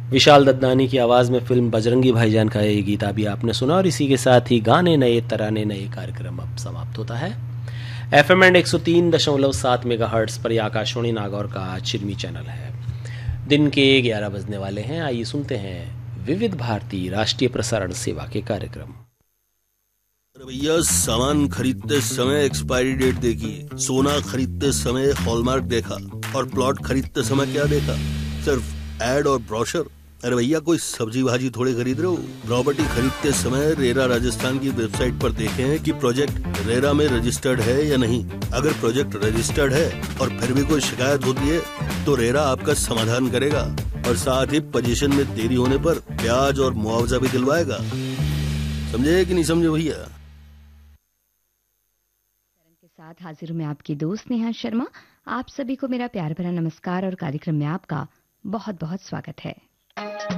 विशाल ददनानी की आवाज़ में फिल्म बजरंगी भाईजान का ये गीत अभी आपने सुना और इसी के साथ ही गाने नए तराने नए कार्यक्रम अब समाप्त होता है। एफएम एंड 103.7 मेगाहर्ट्ज पर यह आकाशवाणी नागौर का चिरमी चैनल है। दिन के 11 बजने वाले हैं। आइए सुनते हैं विविध भारती राष्ट्रीय प्रसारण सेवा के कार्यक्रम। अरे भैया, सामान खरीदते समय एक्सपायरी डेट देखी, सोना खरीदते समय हॉलमार्क देखा और प्लॉट खरीदते समय क्या देखा? सिर्फ एड और ब्रोशर। अरे भैया, कोई सब्जी भाजी थोड़े खरीद रहे हो। प्रॉपर्टी खरीदते समय रेरा राजस्थान की वेबसाइट पर देखें कि प्रोजेक्ट रेरा में रजिस्टर्ड है या नहीं। अगर प्रोजेक्ट रजिस्टर्ड है और फिर भी कोई शिकायत होती है तो रेरा आपका समाधान करेगा और साथ ही पोजीशन में देरी होने पर ब्याज और मुआवजा भी दिलवाएगा। समझे कि नहीं समझे भैया? के साथ हाजिर हूं मैं आपकी दोस्त नेहा शर्मा। आप सभी को मेरा प्यार भरा नमस्कार और कार्यक्रम में आपका बहुत बहुत स्वागत है।